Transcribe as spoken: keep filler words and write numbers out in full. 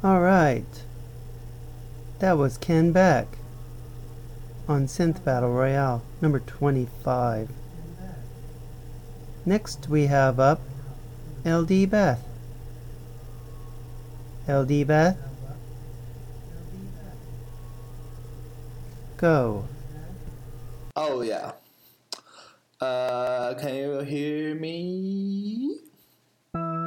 Alright, that was Ken Beck on Synth Battle Royale, number twenty-five. Next we have up L D Beth. L D Beth, go. Oh yeah. Uh, can you hear me?